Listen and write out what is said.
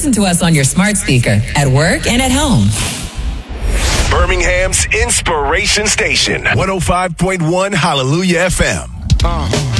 listen to us on your smart speaker, at work, and at home. Birmingham's Inspiration Station, 105.1 Hallelujah FM.